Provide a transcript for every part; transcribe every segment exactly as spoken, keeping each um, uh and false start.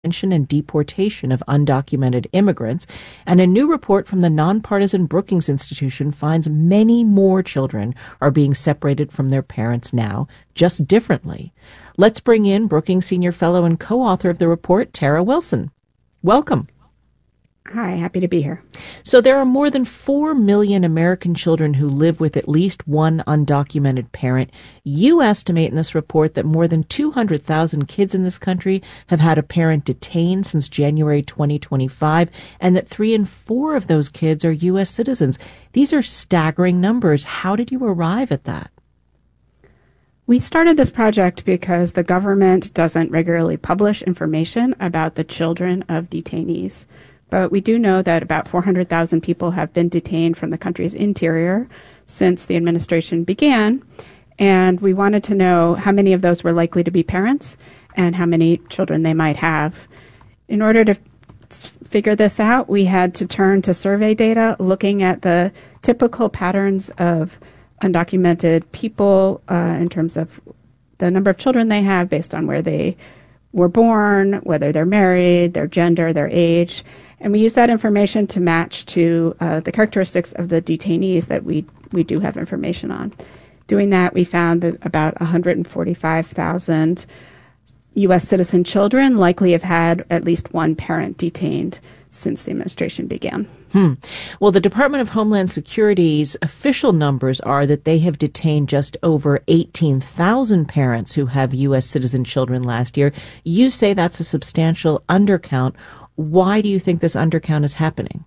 and deportation of undocumented immigrants, and a new report from the nonpartisan Brookings Institution finds many more children are being separated from their parents now, just differently. Let's bring in Brookings Senior Fellow and co-author of the report, Tara Wilson. Welcome. Hi, happy to be here. So there are more than four million American children who live with at least one undocumented parent. You estimate in this report that more than two hundred thousand kids in this country have had a parent detained since January twenty twenty-five, and that three in four of those kids are U S citizens. These are staggering numbers. How did you arrive at that? We started this project because the government doesn't regularly publish information about the children of detainees. But we do know that about four hundred thousand people have been detained from the country's interior since the administration began. And we wanted to know how many of those were likely to be parents and how many children they might have. In order to figure this out, we had to turn to survey data, looking at the typical patterns of undocumented people uh, in terms of the number of children they have based on where they were born, whether they're married, their gender, their age. And we use that information to match to uh, the characteristics of the detainees that we, we do have information on. Doing that, we found that about one hundred forty-five thousand U S citizen children likely have had at least one parent detained since the administration began. Hmm. Well, the Department of Homeland Security's official numbers are that they have detained just over eighteen thousand parents who have U S citizen children last year. You say that's a substantial undercount. Why do you think this undercount is happening?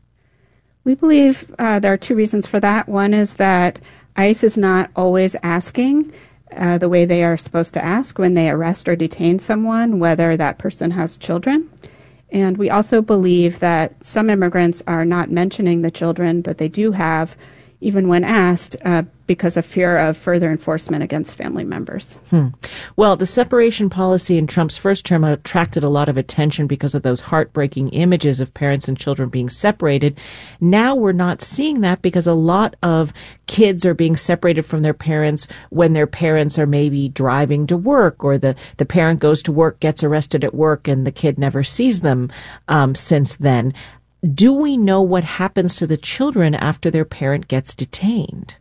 We believe uh, there are two reasons for that. One is that ICE is not always asking uh, the way they are supposed to ask when they arrest or detain someone, whether that person has children. And we also believe that some immigrants are not mentioning the children that they do have, even when asked, uh, because of fear of further enforcement against family members. Hmm. Well, the separation policy in Trump's first term attracted a lot of attention because of those heartbreaking images of parents and children being separated. Now we're not seeing that because a lot of kids are being separated from their parents when their parents are maybe driving to work, or the, the parent goes to work, gets arrested at work, and the kid never sees them um, since then. Do we know what happens to the children after their parent gets detained?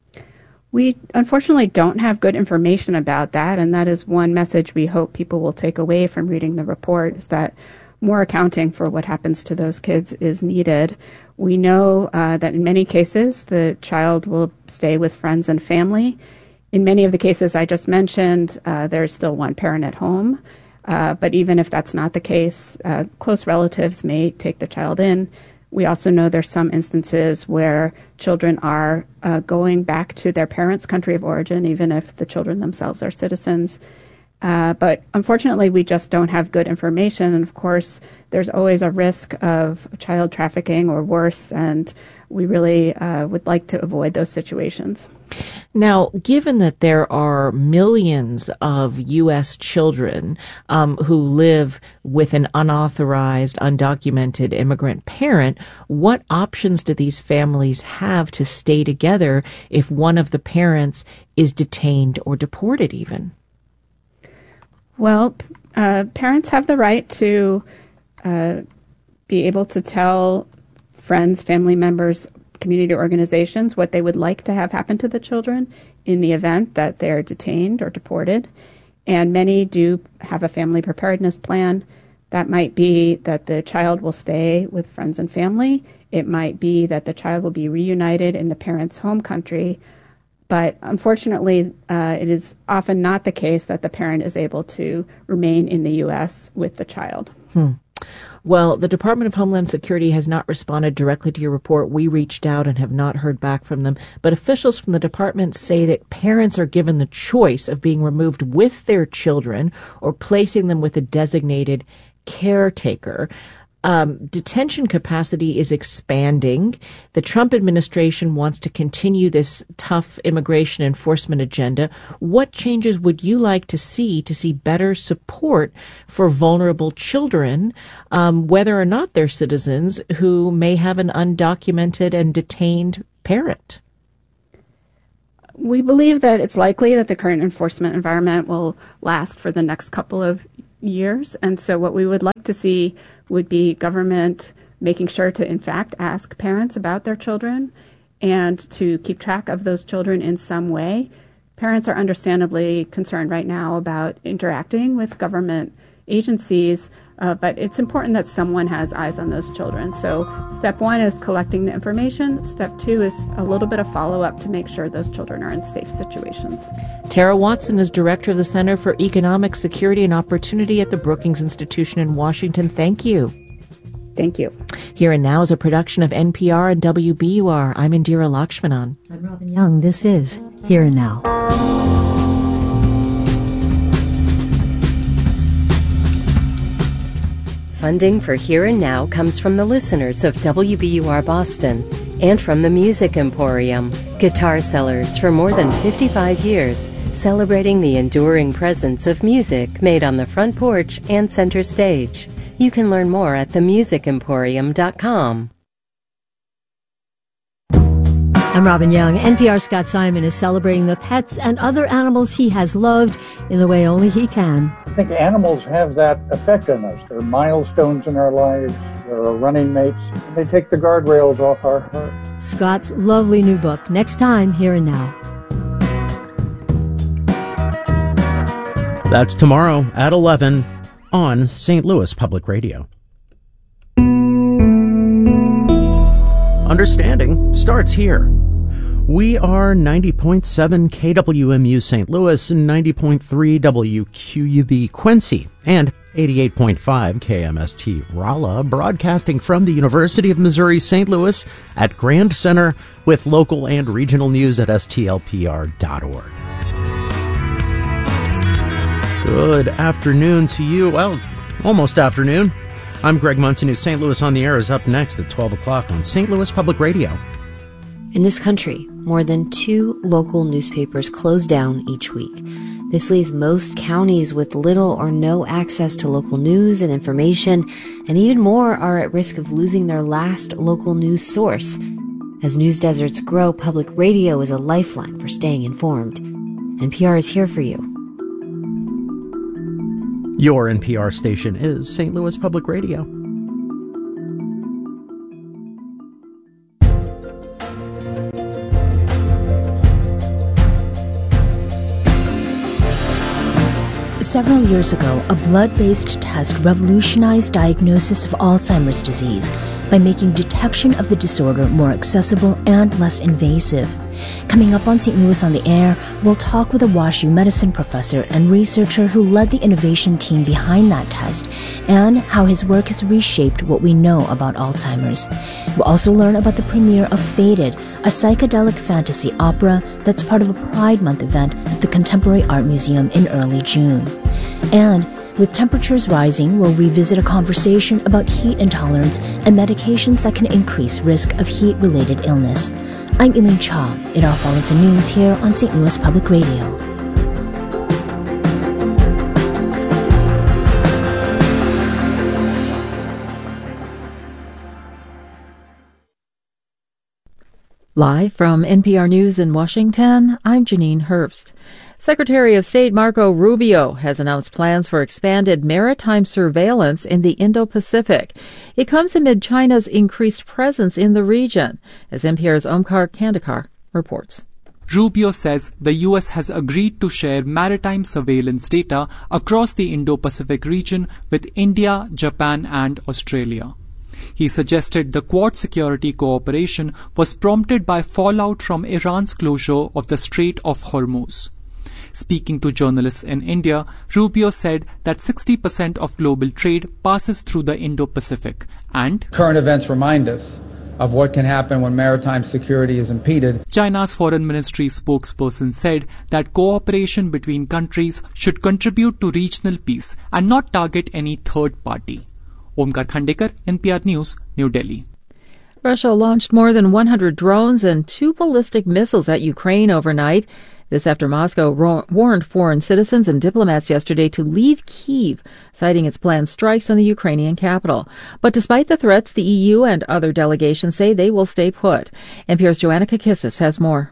We unfortunately don't have good information about that, and that is one message we hope people will take away from reading the report, is that more accounting for what happens to those kids is needed. We know uh, that in many cases the child will stay with friends and family. In many of the cases I just mentioned, uh, there's still one parent at home. Uh, but even if that's not the case, uh, close relatives may take the child in. We also know there's some instances where children are uh, going back to their parents' country of origin, even if the children themselves are citizens. Uh, but unfortunately, we just don't have good information. And of course, there's always a risk of child trafficking or worse, and we really uh, would like to avoid those situations. Now, given that there are millions of U S children um, who live with an unauthorized, undocumented immigrant parent, what options do these families have to stay together if one of the parents is detained or deported even? Well, uh, parents have the right to uh, be able to tell friends, family members, community organizations what they would like to have happen to the children in the event that they're detained or deported. And many do have a family preparedness plan. That might be that the child will stay with friends and family. It might be that the child will be reunited in the parent's home country. But unfortunately, uh, it is often not the case that the parent is able to remain in the U S with the child. Hmm. Well, the Department of Homeland Security has not responded directly to your report. We reached out and have not heard back from them. But officials from the department say that parents are given the choice of being removed with their children or placing them with a designated caretaker. Um, detention capacity is expanding. The Trump administration wants to continue this tough immigration enforcement agenda. What changes would you like to see to see better support for vulnerable children, um, whether or not they're citizens, who may have an undocumented and detained parent? We believe that it's likely that the current enforcement environment will last for the next couple of years. And so what we would like to see would be government making sure to, in fact, ask parents about their children and to keep track of those children in some way. Parents are understandably concerned right now about interacting with government agencies, uh, but it's important that someone has eyes on those children. So step one is collecting the information. Step two is a little bit of follow-up to make sure those children are in safe situations. Tara Watson is director of the Center for Economic Security and Opportunity at the Brookings Institution in Washington. Thank you. Thank you. Here and Now is a production of N P R and W B U R. I'm Indira Lakshmanan. I'm Robin Young. This is Here and Now. Funding for Here and Now comes from the listeners of W B U R Boston and from the Music Emporium, guitar sellers for more than fifty-five years, celebrating the enduring presence of music made on the front porch and center stage. You can learn more at the music emporium dot com. I'm Robin Young. N P R's Scott Simon is celebrating the pets and other animals he has loved in the way only he can. I think animals have that effect on us. They're milestones in our lives. They're our running mates. And they take the guardrails off our heart. Scott's lovely new book, next time, Here and Now. That's tomorrow at eleven on Saint Louis Public Radio. Understanding starts here. We are ninety point seven K W M U Saint Louis, ninety point three W Q U B Quincy, and eighty-eight point five K M S T Rolla, broadcasting from the University of Missouri Saint Louis at Grand Center with local and regional news at S T L P R dot org. Good afternoon to you. Well, almost afternoon. I'm Greg Munson. Saint Louis on the Air is up next at twelve o'clock on Saint Louis Public Radio. In this country, more than two local newspapers close down each week. This leaves most counties with little or no access to local news and information, and even more are at risk of losing their last local news source. As news deserts grow, public radio is a lifeline for staying informed. N P R is here for you. Your N P R station is Saint Louis Public Radio. Several years ago, a blood-based test revolutionized diagnosis of Alzheimer's disease by making detection of the disorder more accessible and less invasive. Coming up on Saint Louis on the Air, we'll talk with a WashU medicine professor and researcher who led the innovation team behind that test and how his work has reshaped what we know about Alzheimer's. We'll also learn about the premiere of Faded, a psychedelic fantasy opera that's part of a Pride Month event at the Contemporary Art Museum in early June. And with temperatures rising, we'll revisit a conversation about heat intolerance and medications that can increase risk of heat-related illness. I'm Eileen Cha. It all follows the news here on Saint Louis Public Radio. Live from N P R News in Washington, I'm Janine Herbst. Secretary of State Marco Rubio has announced plans for expanded maritime surveillance in the Indo-Pacific. It comes amid China's increased presence in the region, as N P R's Omkar Kandekar reports. Rubio says the U S has agreed to share maritime surveillance data across the Indo-Pacific region with India, Japan, and Australia. He suggested the Quad security cooperation was prompted by fallout from Iran's closure of the Strait of Hormuz. Speaking to journalists in India, Rubio said that sixty percent of global trade passes through the Indo-Pacific, and current events remind us of what can happen when maritime security is impeded. China's foreign ministry spokesperson said that cooperation between countries should contribute to regional peace and not target any third party. Omkar Kandekar, N P R News, New Delhi. Russia launched more than one hundred drones and two ballistic missiles at Ukraine overnight. This after Moscow ro- warned foreign citizens and diplomats yesterday to leave Kyiv, citing its planned strikes on the Ukrainian capital. But despite the threats, the E U and other delegations say they will stay put. N P R's Joanna Kakissis has more.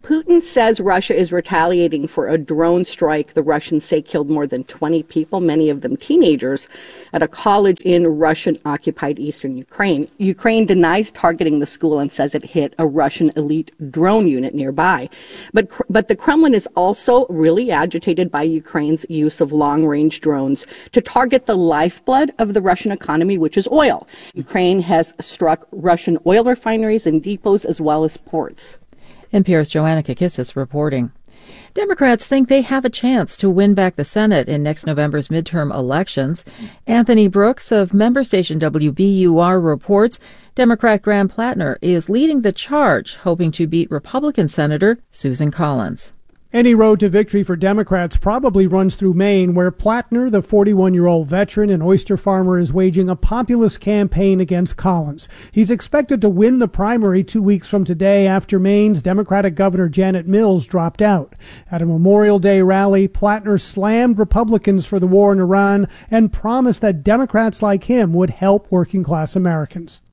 Putin says Russia is retaliating for a drone strike the Russians say killed more than twenty people, many of them teenagers, at a college in Russian-occupied eastern Ukraine. Ukraine denies targeting the school and says it hit a Russian elite drone unit nearby. But, but the Kremlin is also really agitated by Ukraine's use of long-range drones to target the lifeblood of the Russian economy, which is oil. Ukraine has struck Russian oil refineries and depots as well as ports. N P R's Joanna Kakissis reporting. Democrats think they have a chance to win back the Senate in next November's midterm elections. Anthony Brooks of member station W B U R reports Democrat Graham Plattner is leading the charge, hoping to beat Republican Senator Susan Collins. Any road to victory for Democrats probably runs through Maine, where Plattner, the forty-one-year-old veteran and oyster farmer, is waging a populist campaign against Collins. He's expected to win the primary two weeks from today after Maine's Democratic Governor Janet Mills dropped out. At a Memorial Day rally, Plattner slammed Republicans for the war in Iran and promised that Democrats like him would help working-class Americans.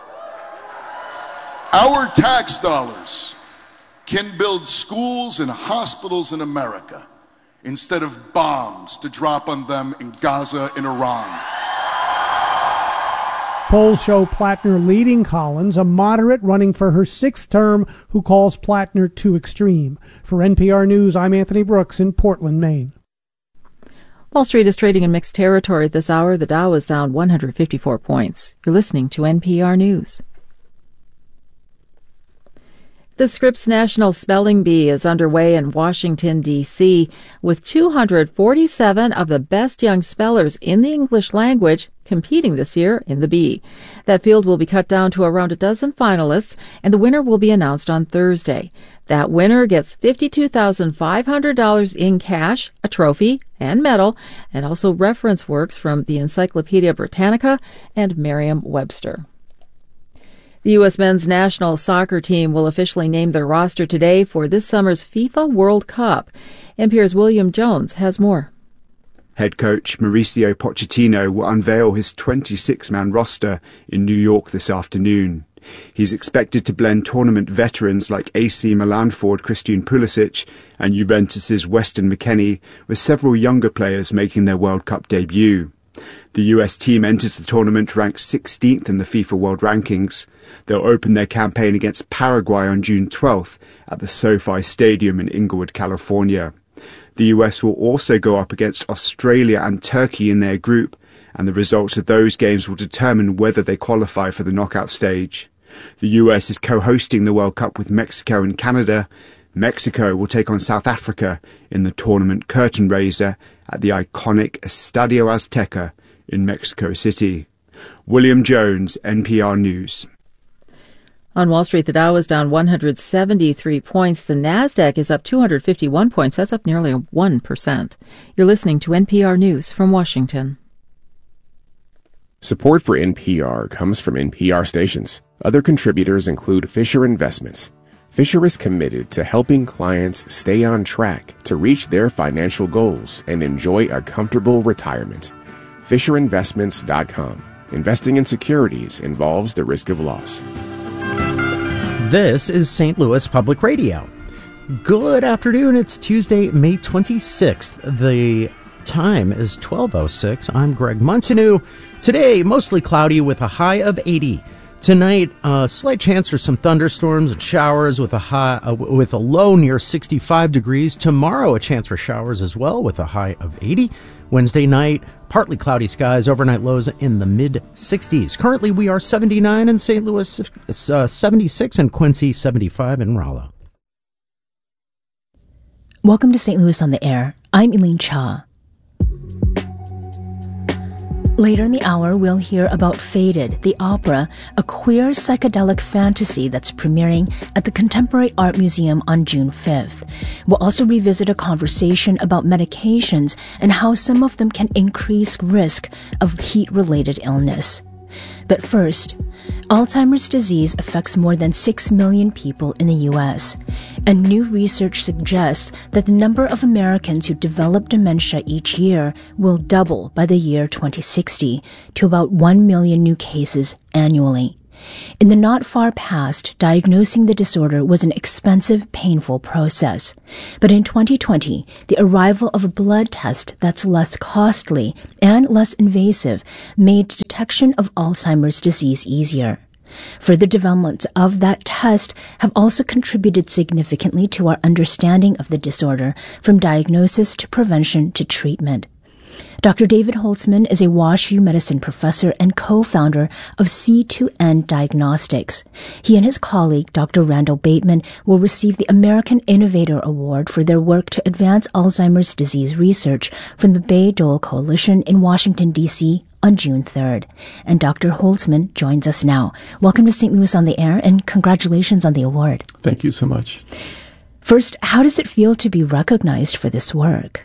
Our tax dollars can build schools and hospitals in America instead of bombs to drop on them in Gaza and Iran. Polls show Plattner leading Collins, a moderate running for her sixth term who calls Plattner too extreme. For N P R News, I'm Anthony Brooks in Portland, Maine. Wall Street is trading in mixed territory at this hour. The Dow is down one hundred fifty-four points. You're listening to N P R News. The Scripps National Spelling Bee is underway in Washington, D C, with two hundred forty-seven of the best young spellers in the English language competing this year in the Bee. That field will be cut down to around a dozen finalists, and the winner will be announced on Thursday. That winner gets fifty-two thousand five hundred dollars in cash, a trophy, and medal, and also reference works from the Encyclopedia Britannica and Merriam-Webster. The U S men's national soccer team will officially name their roster today for this summer's FIFA World Cup. N P R's William Jones has more. Head coach Mauricio Pochettino will unveil his twenty-six man roster in New York this afternoon. He's expected to blend tournament veterans like A C Milan forward Christian Pulisic and Juventus's Weston McKennie, with several younger players making their World Cup debut. The U S team enters the tournament ranked sixteenth in the FIFA World Rankings. They'll open their campaign against Paraguay on June twelfth at the SoFi Stadium in Inglewood, California. The U S will also go up against Australia and Turkey in their group, and the results of those games will determine whether they qualify for the knockout stage. The U S is co-hosting the World Cup with Mexico and Canada. Mexico will take on South Africa in the tournament curtain raiser at the iconic Estadio Azteca in Mexico City. William Jones, N P R News. On Wall Street, the Dow is down one hundred seventy-three points. The Nasdaq is up two hundred fifty-one points. That's up nearly one percent. You're listening to N P R News from Washington. Support for N P R comes from N P R stations. Other contributors include Fisher Investments. Fisher is committed to helping clients stay on track to reach their financial goals and enjoy a comfortable retirement. Fisher Investments dot com. Investing in securities involves the risk of loss. This is Saint Louis Public Radio. Good afternoon. It's Tuesday, May twenty-sixth. The time is twelve oh six. I'm Greg Montanew. Today, mostly cloudy with a high of eighty. Tonight, a uh, slight chance for some thunderstorms and showers with a high uh, with a low near sixty-five degrees. Tomorrow, a chance for showers as well with a high of eighty. Wednesday night, partly cloudy skies, overnight lows in the mid sixties. Currently, we are seventy-nine in Saint Louis, uh, seventy-six in Quincy, seventy-five in Rolla. Welcome to Saint Louis on the Air. I'm Elaine Cha. Later in the hour, we'll hear about Faded, the opera, a queer psychedelic fantasy that's premiering at the Contemporary Art Museum on June fifth. We'll also revisit a conversation about medications and how some of them can increase risk of heat-related illness. But first, Alzheimer's disease affects more than six million people in the U S, and new research suggests that the number of Americans who develop dementia each year will double by the year twenty sixty to about one million new cases annually. In the not far past, diagnosing the disorder was an expensive, painful process. But in twenty twenty, the arrival of a blood test that's less costly and less invasive made detection of Alzheimer's disease easier. Further developments of that test have also contributed significantly to our understanding of the disorder, from diagnosis to prevention to treatment. Doctor David Holtzman is a WashU medicine professor and co-founder of C two N Diagnostics. He and his colleague, Doctor Randall Bateman, will receive the American Innovator Award for their work to advance Alzheimer's disease research from the Bayh-Dole Coalition in Washington, D C on June third. And Doctor Holtzman joins us now. Welcome to Saint Louis on the Air, and congratulations on the award. Thank you so much. First, how does it feel to be recognized for this work?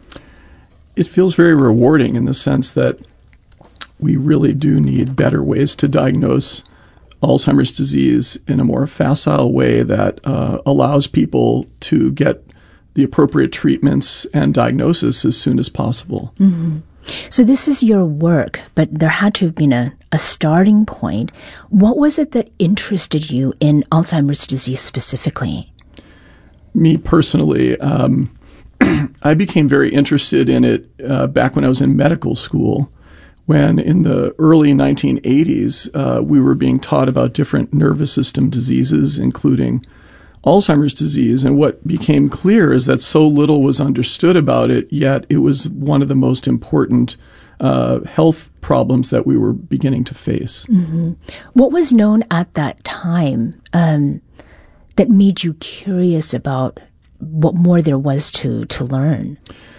It feels very rewarding in the sense that we really do need better ways to diagnose Alzheimer's disease in a more facile way that uh, allows people to get the appropriate treatments and diagnosis as soon as possible. Mm-hmm. So this is your work, but there had to have been a, a starting point. What was it that interested you in Alzheimer's disease specifically? Me personally, um, I became very interested in it uh, back when I was in medical school, when in the early nineteen eighties, uh, we were being taught about different nervous system diseases, including Alzheimer's disease. And what became clear is that so little was understood about it, yet it was one of the most important uh, health problems that we were beginning to face. Mm-hmm. What was known at that time um, that made you curious about what more there was to, to learn?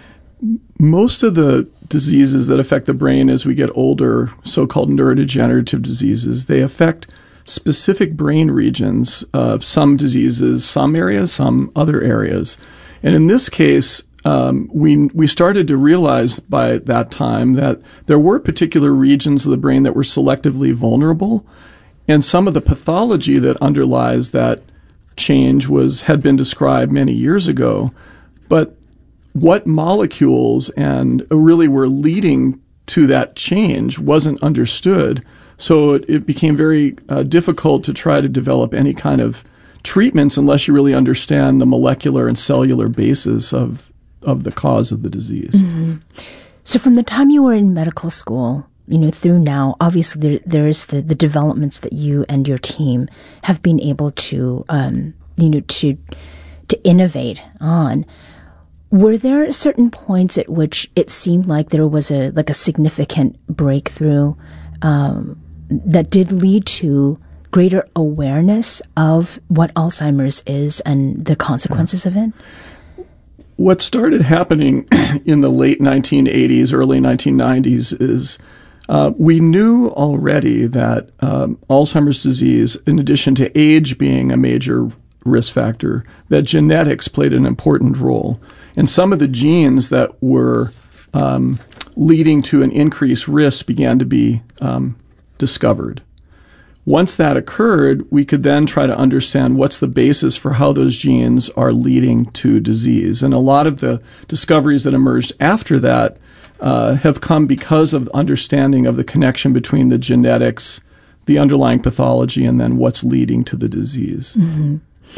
Most of the diseases that affect the brain as we get older, so-called neurodegenerative diseases, they affect specific brain regions, uh, some diseases, some areas, some other areas. And in this case, um, we we started to realize by that time that there were particular regions of the brain that were selectively vulnerable, and some of the pathology that underlies that change was had been described many years ago, but what molecules and really were leading to that change wasn't understood. So it, it became very uh, difficult to try to develop any kind of treatments unless you really understand the molecular and cellular basis of of the cause of the disease. Mm-hmm. So from the time you were in medical school, you know, through now, obviously there, there's the, the developments that you and your team have been able to, um, you know, to to innovate on. Were there certain points at which it seemed like there was a like a significant breakthrough um, that did lead to greater awareness of what Alzheimer's is and the consequences yeah. of it? What started happening in the late nineteen eighties, early nineteen nineties is uh, we knew already that um, Alzheimer's disease, in addition to age being a major risk factor, that genetics played an important role. And some of the genes that were um, leading to an increased risk began to be um, discovered. Once that occurred, we could then try to understand what's the basis for how those genes are leading to disease. And a lot of the discoveries that emerged after that uh, have come because of understanding of the connection between the genetics, the underlying pathology, and then what's leading to the disease. Mm-hmm.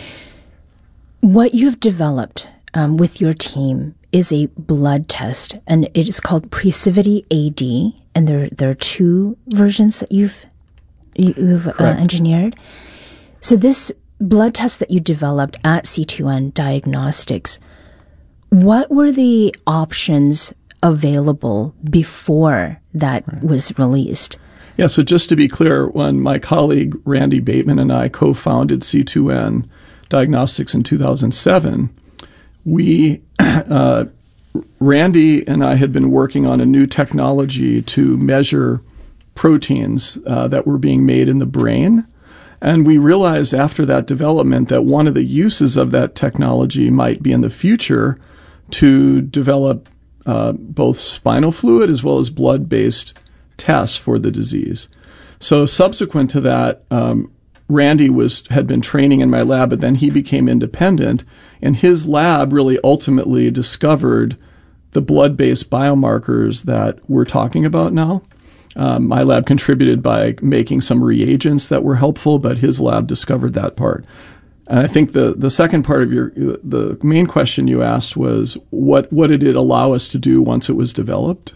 What you've developed um, with your team is a blood test, and it is called Precivity A D, and there there are two versions that you've you've uh, engineered. So this blood test that you developed at C two N Diagnostics, what were the options available before that right. was released? Yeah, so just to be clear, when my colleague Randy Bateman and I co-founded C two N Diagnostics in two thousand seven, we, uh, Randy and I had been working on a new technology to measure proteins uh, that were being made in the brain. And we realized after that development that one of the uses of that technology might be in the future to develop uh, both spinal fluid as well as blood-based tests for the disease. So subsequent to that, um, Randy was had been training in my lab, but then he became independent, and his lab really ultimately discovered the blood-based biomarkers that we're talking about now. Um, my lab contributed by making some reagents that were helpful, but his lab discovered that part. And I think the, the second part of your, the main question you asked was, what, what did it allow us to do once it was developed?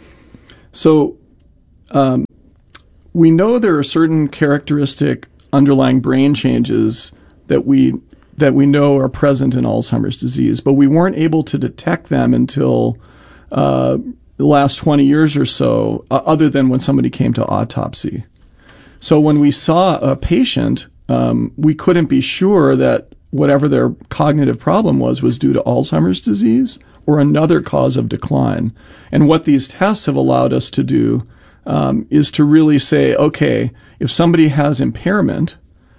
So um, we know there are certain characteristic underlying brain changes that we that we know are present in Alzheimer's disease, but we weren't able to detect them until uh, the last twenty years or so, uh, other than when somebody came to autopsy. So when we saw a patient, um, we couldn't be sure that whatever their cognitive problem was was due to Alzheimer's disease or another cause of decline. And what these tests have allowed us to do um, is to really say, okay, if somebody has impairment,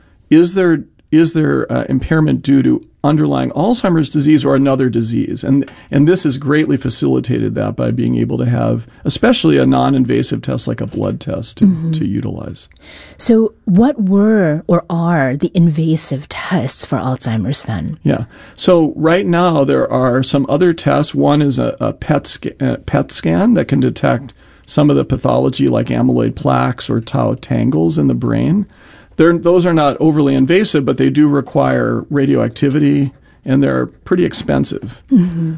is there is there uh, impairment due to underlying Alzheimer's disease or another disease? And and this has greatly facilitated that by being able to have, especially a non-invasive test like a blood test to, mm-hmm. to utilize. So what were or are the invasive tests for Alzheimer's then? Yeah. So right now there are some other tests. One is a, a P E T, sc- a P E T scan that can detect some of the pathology like amyloid plaques or tau tangles in the brain. They're, those are not overly invasive, but they do require radioactivity, and they're pretty expensive. Mm-hmm.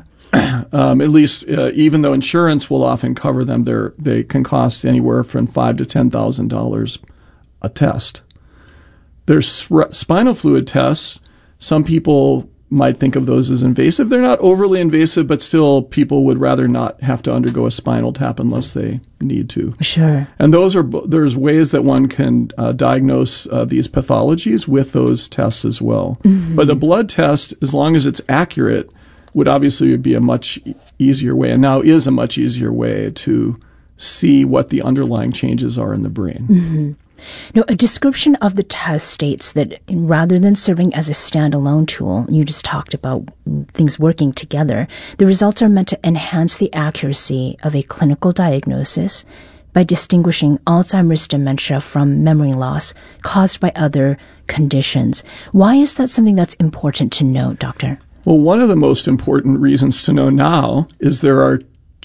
um, at least, uh, even though insurance will often cover them, they're, they can cost anywhere from five to ten thousand dollars a test. There's spinal fluid tests. Some people might think of those as invasive. They're not overly invasive, but still, people would rather not have to undergo a spinal tap unless they need to. Sure. And those are there's ways that one can uh, diagnose uh, these pathologies with those tests as well. Mm-hmm. But the blood test, as long as it's accurate, would obviously be a much easier way, and now is a much easier way to see what the underlying changes are in the brain. Mm-hmm. Now, a description of the test states that rather than serving as a standalone tool, you just talked about things working together, the results are meant to enhance the accuracy of a clinical diagnosis by distinguishing Alzheimer's dementia from memory loss caused by other conditions. Why is that something that's important to note, Doctor? Well, one of the most important reasons to know now is there are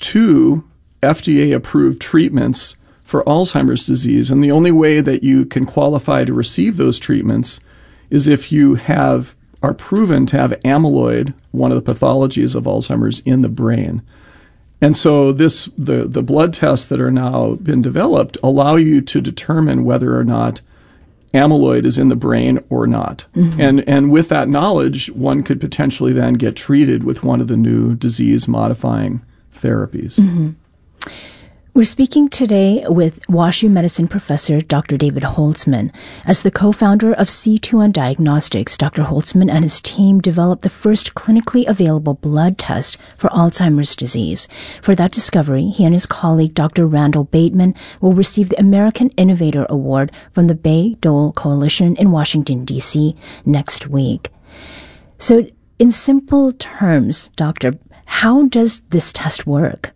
two F D A-approved treatments for Alzheimer's disease, and the only way that you can qualify to receive those treatments is if you have are proven to have amyloid, one of the pathologies of Alzheimer's, in the brain. And so this the, the blood tests that are now been developed allow you to determine whether or not amyloid is in the brain or not. Mm-hmm. And and with that knowledge, one could potentially then get treated with one of the new disease-modifying therapies. Mm-hmm. We're speaking today with WashU Medicine professor Doctor David Holtzman. As the co-founder of C two N Diagnostics, Doctor Holtzman and his team developed the first clinically available blood test for Alzheimer's disease. For that discovery, he and his colleague Doctor Randall Bateman will receive the American Innovator Award from the Bayh-Dole Coalition in Washington, D C next week. So, in simple terms, Doctor, how does this test work?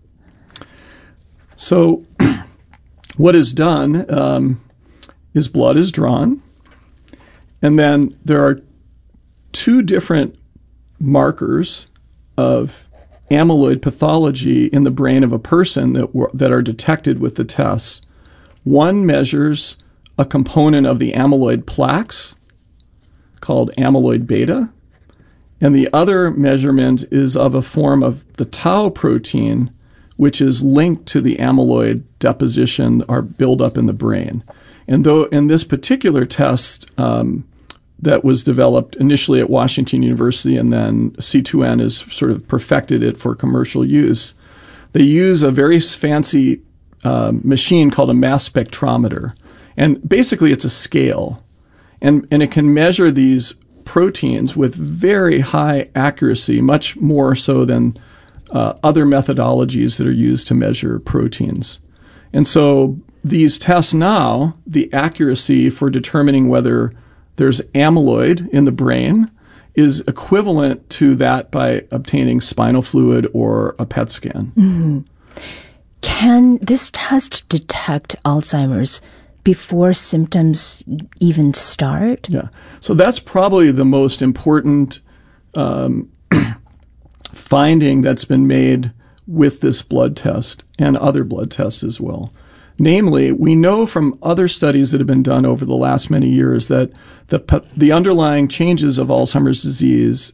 So what is done um, is blood is drawn, and then there are two different markers of amyloid pathology in the brain of a person that were, that are detected with the tests. One measures a component of the amyloid plaques called amyloid beta, and the other measurement is of a form of the tau protein, which is linked to the amyloid deposition or buildup in the brain. And though in this particular test um, that was developed initially at Washington University and then C two N has sort of perfected it for commercial use, they use a very fancy uh, machine called a mass spectrometer. And basically it's a scale. And, and it can measure these proteins with very high accuracy, much more so than Uh, other methodologies that are used to measure proteins. And so these tests now, the accuracy for determining whether there's amyloid in the brain is equivalent to that by obtaining spinal fluid or a P E T scan. Mm-hmm. Can this test detect Alzheimer's before symptoms even start? Yeah. So that's probably the most important um finding that's been made with this blood test and other blood tests as well. Namely, we know from other studies that have been done over the last many years that the, the underlying changes of Alzheimer's disease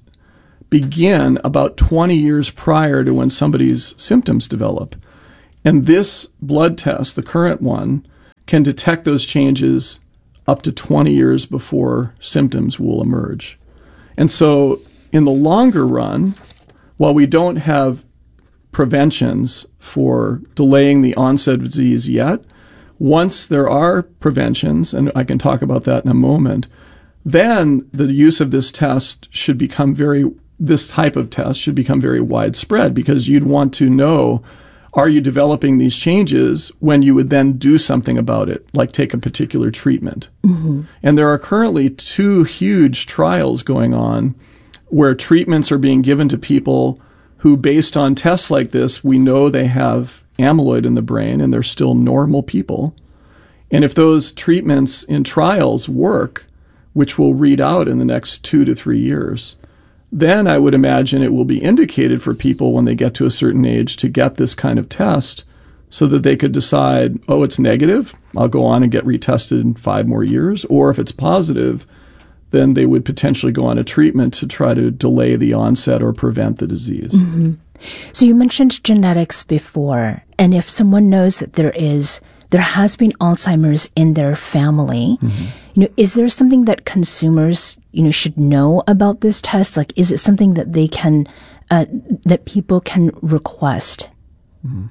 begin about twenty years prior to when somebody's symptoms develop. And this blood test, the current one, can detect those changes up to twenty years before symptoms will emerge. And so in the longer run, while we don't have preventions for delaying the onset of disease yet, once there are preventions, and I can talk about that in a moment, then the use of this test should become very, this type of test should become very widespread, because you'd want to know, are you developing these changes when you would then do something about it, like take a particular treatment? Mm-hmm. And there are currently two huge trials going on where treatments are being given to people who, based on tests like this, we know they have amyloid in the brain and they're still normal people. And if those treatments in trials work, which will read out in the next two to three years, then I would imagine it will be indicated for people when they get to a certain age to get this kind of test so that they could decide, oh, it's negative, I'll go on and get retested in five more years. Or if it's positive, then they would potentially go on a treatment to try to delay the onset or prevent the disease. Mm-hmm. So you mentioned genetics before, and if someone knows that there is, there has been Alzheimer's in their family, mm-hmm. you know, is there something that consumers, you know, should know about this test? Like, is it something that they can, uh, that people can request? Mm-hmm.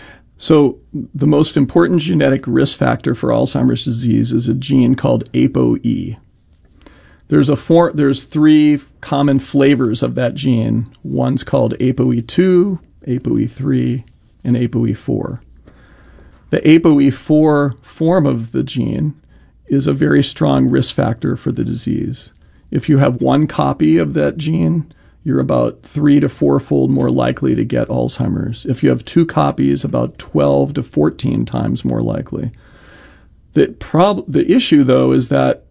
So the most important genetic risk factor for Alzheimer's disease is a gene called A P O E. There's a four, there's three common flavors of that gene. One's called A P O E two, A P O E three, and A P O E four. The A P O E four form of the gene is a very strong risk factor for the disease. If you have one copy of that gene, you're about three to fourfold more likely to get Alzheimer's. If you have two copies, about twelve to fourteen times more likely. The prob- the issue, though, is that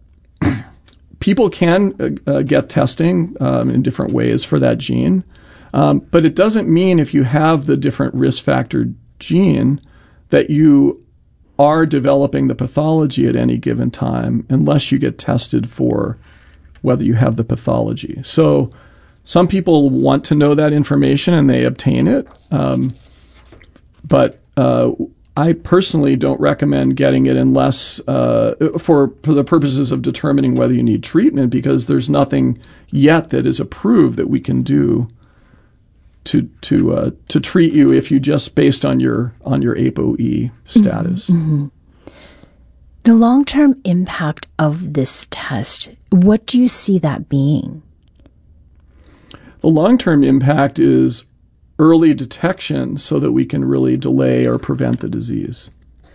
people can uh, get testing um, in different ways for that gene, um, but it doesn't mean if you have the different risk factor gene that you are developing the pathology at any given time unless you get tested for whether you have the pathology. So some people want to know that information and they obtain it, um, but uh, I personally don't recommend getting it unless uh, for for the purposes of determining whether you need treatment, because there's nothing yet that is approved that we can do to to uh, to treat you if you just based on your on your A P O E status. Mm-hmm. The long-term impact of this test, what do you see that being? The long-term impact is early detection so that we can really delay or prevent the disease.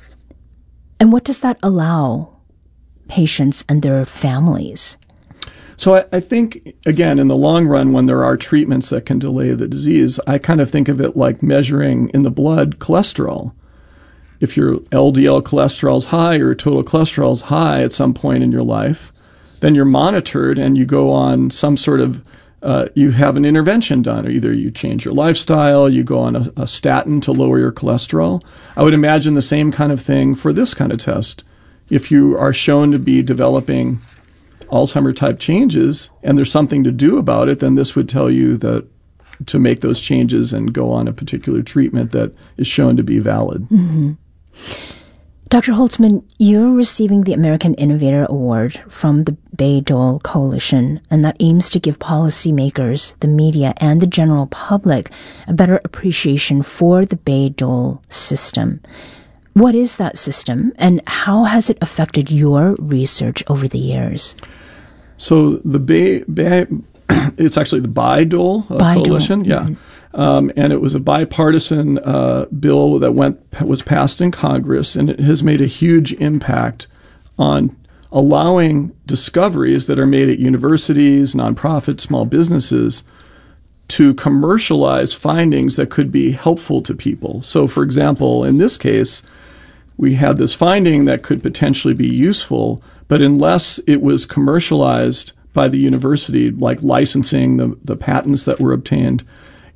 And what does that allow patients and their families? So I, I think, again, in the long run, when there are treatments that can delay the disease, I kind of think of it like measuring in the blood cholesterol. If your L D L cholesterol is high or total cholesterol is high at some point in your life, then you're monitored and you go on some sort of Uh, you have an intervention done, or either you change your lifestyle, you go on a, a statin to lower your cholesterol. I would imagine the same kind of thing for this kind of test. If you are shown to be developing Alzheimer-type changes and there's something to do about it, then this would tell you that to make those changes and go on a particular treatment that is shown to be valid. Mm-hmm. Doctor Holtzman, you're receiving the American Innovator Award from the Bayh-Dole Coalition, and that aims to give policymakers, the media, and the general public a better appreciation for the Bayh-Dole system. What is that system, and how has it affected your research over the years? So the Bay, Bay it's actually the Bayh-Dole uh, Bayh-Dole. Coalition, yeah. Mm-hmm. Um, and it was a bipartisan uh, bill that went was passed in Congress, and it has made a huge impact on allowing discoveries that are made at universities, nonprofits, small businesses to commercialize findings that could be helpful to people. So, for example, in this case, we had this finding that could potentially be useful, but unless it was commercialized by the university, like licensing the, the patents that were obtained,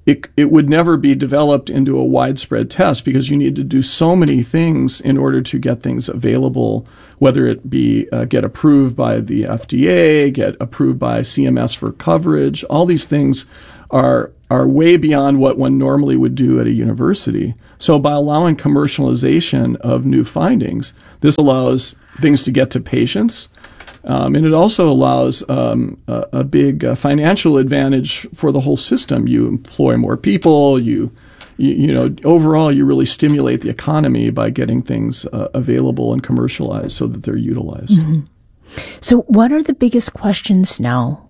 it it would never be developed into a widespread test because you need to do so many things in order to get things available, whether it be uh, get approved by the F D A, get approved by C M S for coverage. All these things are are way beyond what one normally would do at a university. So by allowing commercialization of new findings, this allows things to get to patients. Um, and it also allows um, a, a big uh, financial advantage for the whole system. You employ more people. You, you, you know, overall, you really stimulate the economy by getting things uh, available and commercialized so that they're utilized. Mm-hmm. So, what are the biggest questions now,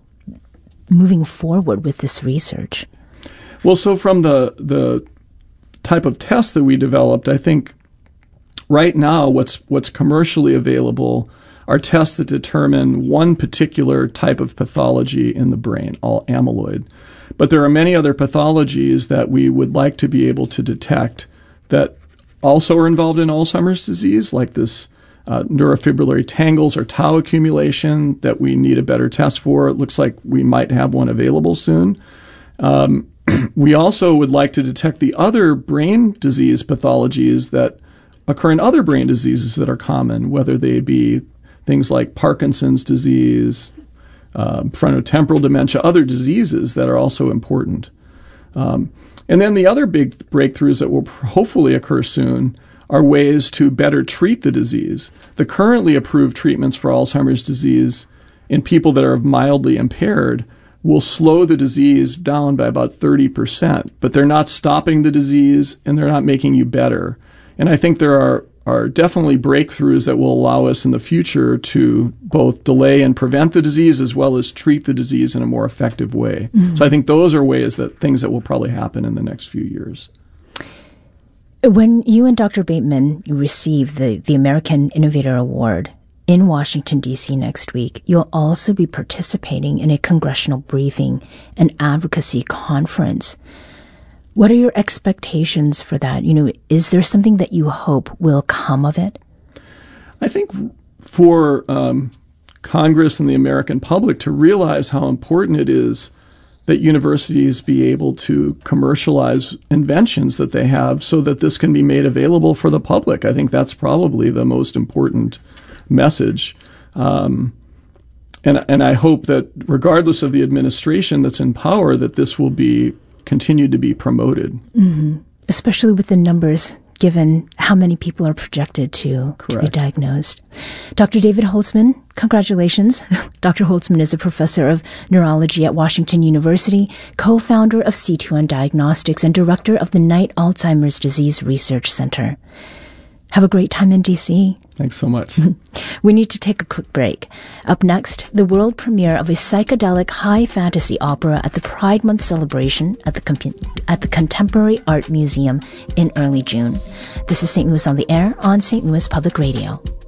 moving forward with this research? Well, so from the the type of tests that we developed, I think right now what's what's commercially available are tests that determine one particular type of pathology in the brain, all amyloid. But there are many other pathologies that we would like to be able to detect that also are involved in Alzheimer's disease, like this uh, neurofibrillary tangles or tau accumulation that we need a better test for. It looks like we might have one available soon. Um, we also would like to detect the other brain disease pathologies that occur in other brain diseases that are common, whether they be things like Parkinson's disease, um, frontotemporal dementia, other diseases that are also important. Um, and then the other big breakthroughs that will hopefully occur soon are ways to better treat the disease. The currently approved treatments for Alzheimer's disease in people that are mildly impaired will slow the disease down by about thirty percent, but they're not stopping the disease and they're not making you better. And I think there are are definitely breakthroughs that will allow us in the future to both delay and prevent the disease as well as treat the disease in a more effective way. Mm-hmm. So I think those are ways that things that will probably happen in the next few years. When you and Doctor Bateman receive the, the American Innovator Award in Washington, D C next week, you'll also be participating in a congressional briefing and advocacy conference. What are your expectations for that? You know, is there something that you hope will come of it? I think for um, Congress and the American public to realize how important it is that universities be able to commercialize inventions that they have so that this can be made available for the public. I think that's probably the most important message. Um, and, and I hope that regardless of the administration that's in power, that this will be continue to be promoted. Mm-hmm. Especially with the numbers, given how many people are projected to, to be diagnosed. Doctor David Holtzman, congratulations. Doctor Holtzman is a professor of neurology at Washington University, co-founder of C two N Diagnostics, and director of the Knight Alzheimer's Disease Research Center. Have a great time in D C. Thanks so much. We need to take a quick break. Up next, the world premiere of a psychedelic high fantasy opera at the Pride Month celebration at the Com- at the Contemporary Art Museum in early June. This is Saint Louis on the Air on Saint Louis Public Radio.